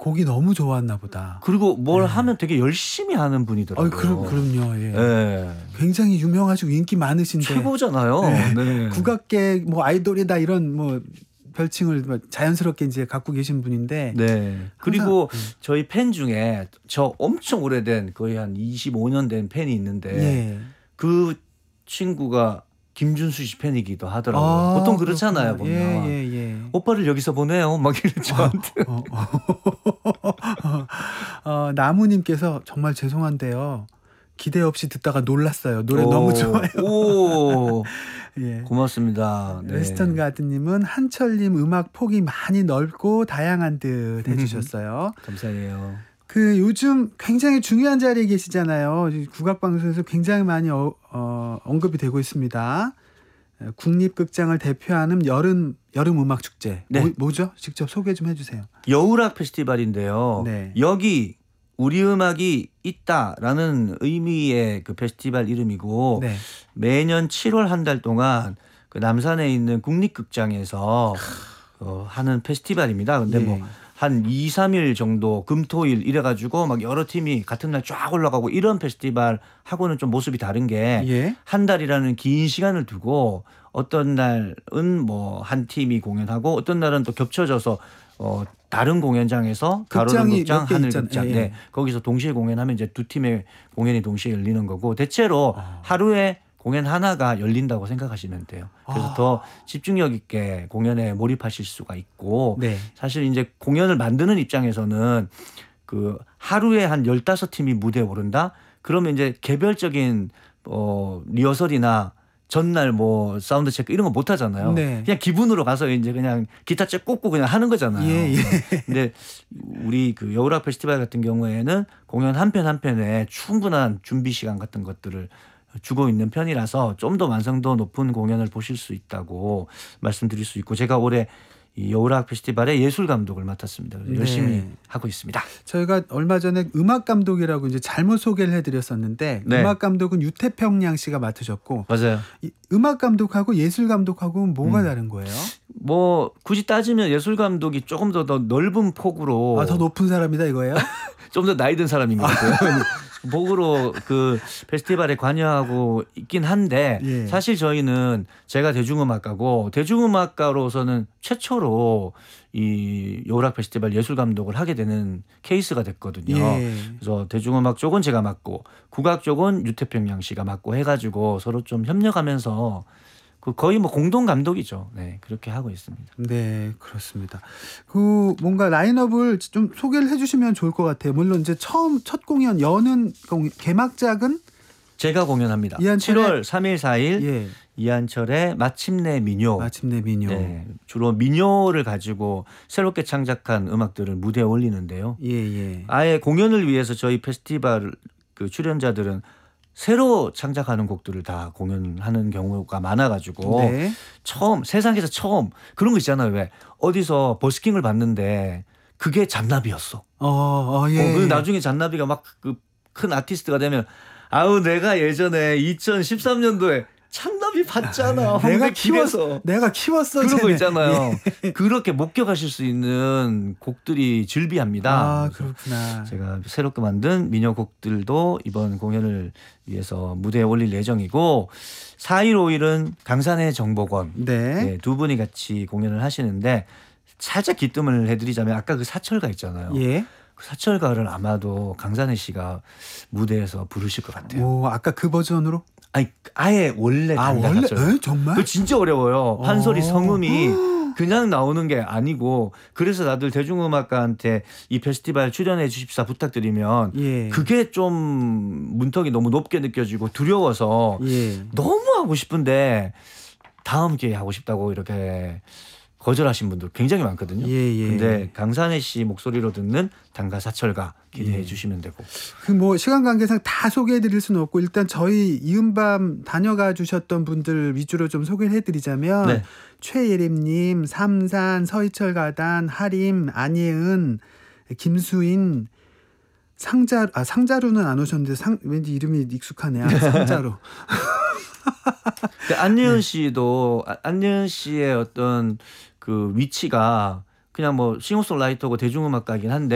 곡이 너무 좋았나 보다. 그리고 뭘 하면 되게 열심히 하는 분이더라고요. 그럼요. 예. 네. 굉장히 유명하시고 인기 많으신데 최고잖아요. 네. 네. 국악계 뭐 아이돌이다 이런 뭐 별칭을 자연스럽게 이제 갖고 계신 분인데. 네. 그리고 저희 팬 중에 저 엄청 오래된 거의 한 25년 된 팬이 있는데 예. 그 친구가 김준수 씨 팬이기도 하더라고요. 보통 그렇잖아요. 보면. 예. 오빠를 여기서 보내요. 막 이래 저한테. 나무님께서 정말 죄송한데요. 기대 없이 듣다가 놀랐어요. 노래 너무 좋아요. 오. 예. 고맙습니다. 네. 웨스턴 가드님은 한철님 음악 폭이 많이 넓고 다양한 듯 해주셨어요. 감사해요. 그 요즘 굉장히 중요한 자리에 계시잖아요. 국악방송에서 굉장히 많이 언급이 되고 있습니다. 국립극장을 대표하는 여름 음악 축제. 네. 뭐죠? 직접 소개 좀 해주세요. 여우락 페스티벌인데요. 네. 여기 우리 음악이 있다라는 의미의 그 페스티벌 이름이고 네. 매년 7월 한 달 동안 그 남산에 있는 국립극장에서 하는 페스티벌입니다. 근데 예. 뭐 한 2, 3일 정도 금토일 이래가지고 막 여러 팀이 같은 날 쫙 올라가고 이런 페스티벌 하고는 좀 모습이 다른 게 한 달이라는 긴 시간을 두고 어떤 날은 뭐 한 팀이 공연하고 어떤 날은 또 겹쳐져서 다른 공연장에서 가로등 극장, 하늘 극장, 네, 거기서 동시에 공연하면 이제 두 팀의 공연이 동시에 열리는 거고 대체로 하루에 공연 하나가 열린다고 생각하시면 돼요. 그래서 더 집중력 있게 공연에 몰입하실 수가 있고 네. 사실 이제 공연을 만드는 입장에서는 그 하루에 한 15팀이 무대에 오른다? 그러면 이제 개별적인 리허설이나 전날 뭐 사운드 체크 이런 거 못 하잖아요. 네. 그냥 기분으로 가서 이제 그냥 기타 쫙 꽂고 그냥 하는 거잖아요. 예. 근데 우리 그 여우락 페스티벌 같은 경우에는 공연 한 편 한 편에 충분한 준비 시간 같은 것들을 주고 있는 편이라서 좀 더 완성도 높은 공연을 보실 수 있다고 말씀드릴 수 있고 제가 올해 이 여우락 페스티벌의 예술 감독을 맡았습니다. 그래서 열심히 하고 있습니다. 저희가 얼마 전에 음악 감독이라고 이제 잘못 소개를 해드렸었는데 음악 감독은 유태평양 씨가 맡으셨고 맞아요. 음악 감독하고 예술 감독하고는 뭐가 다른 거예요? 뭐 굳이 따지면 예술 감독이 조금 더 넓은 폭으로 더 높은 사람이다 이거예요? 좀 더 나이 든 사람인 것 같아요. 목으로 그 페스티벌에 관여하고 있긴 한데 사실 저희는 제가 대중음악가고 대중음악가로서는 최초로 이 여우락 페스티벌 예술 감독을 하게 되는 케이스가 됐거든요. 그래서 대중음악 쪽은 제가 맡고 국악 쪽은 유태평양 씨가 맡고 해가지고 서로 좀 협력하면서 거의 뭐 공동 감독이죠. 네, 그렇게 하고 있습니다. 네, 그렇습니다. 그 뭔가 라인업을 좀 소개를 해주시면 좋을 것 같아요. 물론 이제 첫 공연 여는 개막작은 제가 공연합니다. 7월 3일, 4일 이한철의 마침내 민요. 네, 주로 민요를 가지고 새롭게 창작한 음악들을 무대에 올리는데요. 아예 공연을 위해서 저희 페스티벌 그 출연자들은 새로 창작하는 곡들을 다 공연하는 경우가 많아가지고 세상에서 처음 그런 거 있잖아요. 왜 어디서 버스킹을 봤는데 그게 잔나비였어. 나중에 잔나비가 막 그 큰 아티스트가 되면 내가 예전에 2013년도에 잔나비 봤잖아. 내가 키웠어. 그런 거 있잖아요. 그렇게 목격하실 수 있는 곡들이 즐비합니다. 그렇구나. 제가 새롭게 만든 민요곡들도 이번 공연을 위해서 무대에 올릴 예정이고 4일, 5일은 강산의 정복원 두 분이 같이 공연을 하시는데 살짝 기뜸을 해드리자면 아까 그 사철가 있잖아요. 그 사철가를 아마도 강산의 씨가 무대에서 부르실 것 같아요. 아까 그 버전으로? 아예 원래 원래? 정말? 그 진짜 어려워요. 판소리 성음이 그냥 나오는 게 아니고 그래서 다들 대중음악가한테 이 페스티벌 출연해 주십사 부탁드리면 그게 좀 문턱이 너무 높게 느껴지고 두려워서 너무 하고 싶은데 다음 기회에 하고 싶다고 이렇게 거절하신 분들 굉장히 많거든요. 근데 강산혜 씨 목소리로 듣는 단가 사철가 기대해 주시면 되고. 시간 관계상 다 소개해 드릴 수는 없고 일단 저희 이은밤 다녀가 주셨던 분들 위주로 좀 소개를 해 드리자면 최예림님, 삼산, 서희철 가단, 하림, 안예은, 김수인, 상자루는 안 오셨는데 왠지 이름이 익숙하네. 상자루. 안예은 씨도 안예은 씨의 어떤 그 위치가 그냥 뭐 싱어송라이터고 대중음악가이긴 한데